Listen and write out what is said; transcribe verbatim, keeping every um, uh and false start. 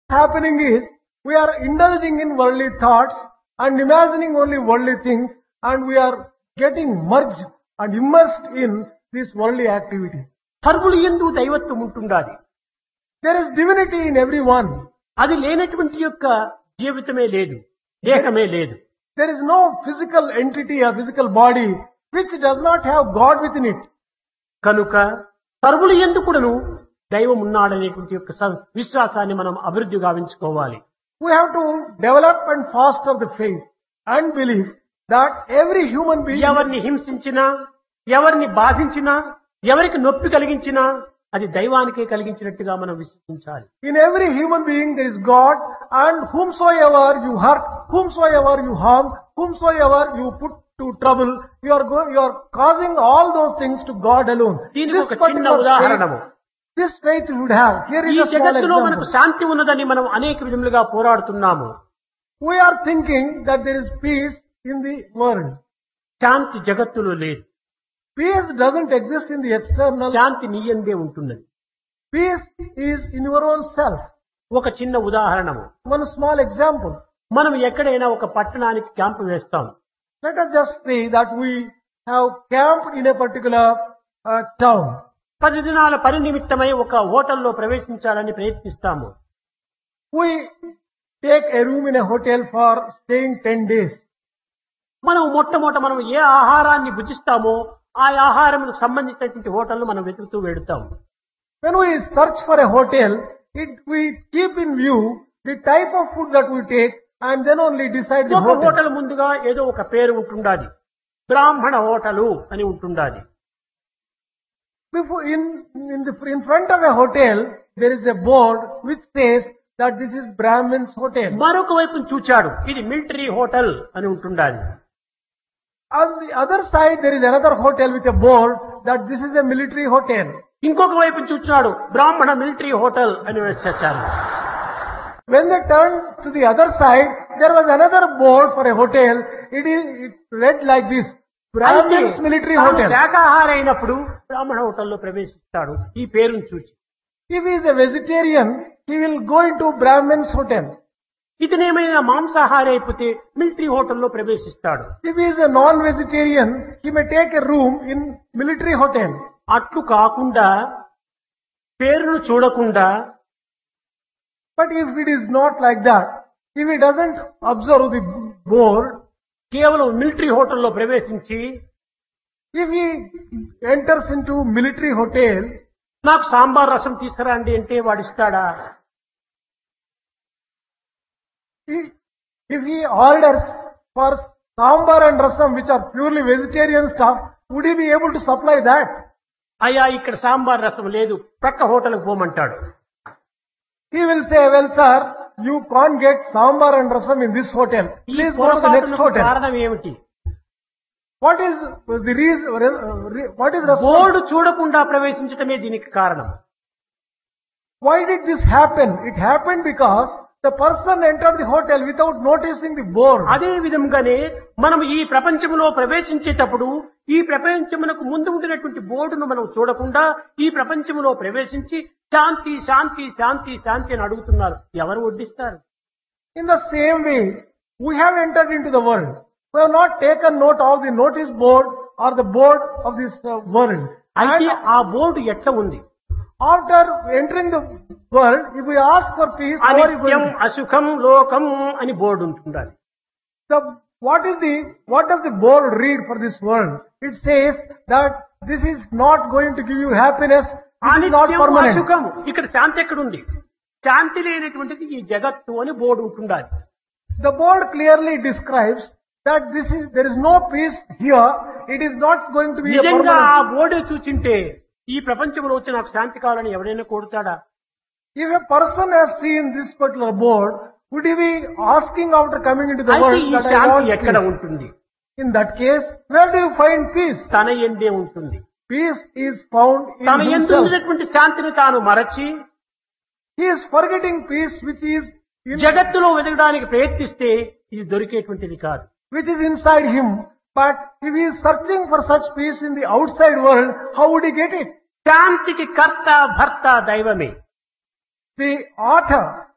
happening is, we are indulging in worldly thoughts and imagining only worldly things, and we are getting merged and immersed in this worldly activity. సర్వులు యందు దైవత్వం ఉంటుండాలి. There is divinity in everyone. అది లేనటువంటి యొక్క జీవితమే లేదు, దేహమే లేదు. There is no physical entity or physical body which does not have God within it. కనుక సర్వులు యందు కూడాను దైవం ఉన్నాడనేటువంటి యొక్క సం- విశ్వాసాన్ని మనం అభివృద్ధి గావించుకోవాలి. We have to develop and foster the faith and belief that every human being, ఎవరిని హింసించినా, ఎవరిని బాధించినా, ఎవరికి నొప్పి కలిగించినా అది దైవానికే కలిగించినట్టుగా మనం విశ్వసించాలి. in every human being there is God, and whomsoever you hurt, whomsoever you harm, whomsoever you put to trouble, you are go, you are causing all those things to God alone. దీనికి ఒక చిన్న particular ఉదాహరణము. faith, this faith you would have. Here ఈ is a small జగత్తులో మనకు example. శాంతి ఉన్నదని మనం అనేక విధములుగా పోరాడుతున్నాము. We are thinking that there is peace in the world. శాంతి జగత్తులో లేదు. Peace doesn't exist in the external. శాంతి నీయందే ఉంటున్నది. Peace is in your own self. ఒక చిన్న ఉదాహరణము. One small example. మనం ఎక్కడైనా ఒక పట్టణానికి క్యాంపు వేస్తాం. Let us just say that we have camped in a particular uh, town. పది దినాల పని నిమిత్తమై ఒక హోటల్లో ప్రవేశించాలని ప్రయత్నిస్తాము. We take a room in a hotel for staying ten days. మనం మొట్టమొదట మనం ఏ ఆహారాన్ని భుజిస్తామో ఆ ఆహారంకు సంబంధించినటువంటి హోటల్ను మనం వెతుకుతూ వెడుతాం. When we search for a hotel, it, we keep in view the type of food that we take and then only decide the ఒక hotel. Hotel ముందుగా ఏదో ఒక పేరు ఉంటుండాలి. బ్రాహ్మణ హోటలు అని ఉంటుండాలి. Before, in, in, the, in front of a hotel, there is a board which says that this is Brahmin's hotel. మరొక వైపును చూచాడు, ఇది మిలిటరీ హోటల్ అని ఉంటుండాలి. On the other side, there is another hotel with a board that this is a military hotel. ఇంకొక వైపును చూచాడు, బ్రాహ్మణ military hotel అని వేసేసారు. When they turned to the other side, there was another board for a hotel. It is it read like this: Brahmin's military hotel. శాకాహార అయినప్పుడు బ్రాహ్మణ హోటల్లో ప్రవేశిస్తాడు ఈ పేరును చూచి. If he is a vegetarian, he will go into Brahmin's hotel. ఇతనేమైనా మాంసాహారి అయిపోతే military హోటల్లో ప్రవేశిస్తాడు. If he is a non-vegetarian, he may take a room in military hotel. అట్లు కాకుండా పేరును చూడకుండా, But if it is not like that, if he doesn't observe the board, కేవలం military హోటల్లో ప్రవేశించి if he enters into military hotel, నాకు సాంబార్ రసం తీసుకురండి అంటే వాడిస్తాడా? he- if he orders for sambar and rasam, which are purely vegetarian stuff, would he be able to supply that? అయ్యా ఇక్కడ సాంబార్ రసం లేదు, ప్రక్క హోటల్కి పోమంటాడు. He will say, well sir, you can't get sambar and rasam in this hotel. ఈ Please go to the next పొరపాటునకు hotel. కారణం ఏమిటి? What is the reason, what is the board చూడకుండా ప్రవేశించటమే దీనికి కారణం. Why did this happen? It happened because the person entered the hotel without noticing the board. అదే విధంగానే మనం ఈ ప్రపంచంలో ప్రవేశించేటప్పుడు ఈ ప్రపంచమునకు ముందు ఉండినటువంటి బోర్డును మనం చూడకుండా ఈ ప్రపంచంలో ప్రవేశించి శాంతి శాంతి శాంతి శాంతి అని అడుగుతున్నారు. ఎవరు వడ్డిస్తారు? In the same way, we have entered into the world. We have not taken note of the notice board or the board of this uh, world. అయితే And ఆ బోర్డు ఎట్లా ఉంది? after entering the world, if we ask for peace, how are you అనిత్యం going to? అసుఖం లోకం అని board ఉంటుండాలి. The, what is the, what does the board read for this world? It says that this is not going to give you happiness, this is not అనిత్యం permanent. అసుఖం. ఇక్కడ శాంతి ఎక్కడుంది? శాంతి లేనటువంటిది ఈ జగత్తు అని board ఉంటుండాలి. The board clearly describes that this is, there is no peace here, it is not going to be a నిజంగా ఆ permanent. బోర్డే చూచింటే ఈ ప్రపంచంలో వచ్చి నాకు శాంతి కావాలని ఎవరైనా కోరుతాడా? If a person has seen this particular board, would he be asking after coming into the అయితే world ఈ that I శాంతి want ఎక్కడ peace? ఉంటుంది? In that case, where do you find peace? తన ఎందే ఉంటుంది. Peace is found in తన ఎందు himself. ఉన్నటువంటి శాంతిని తాను మరచి He is forgetting peace which is in, జగత్తులో వెతకడానికి ప్రయత్నిస్తే ఇది దొరికేటువంటిది కాదు. which is inside him. But if he is searching for such peace in the outside world, how would he get it? శాంతికి కర్త భర్త దైవమే. The author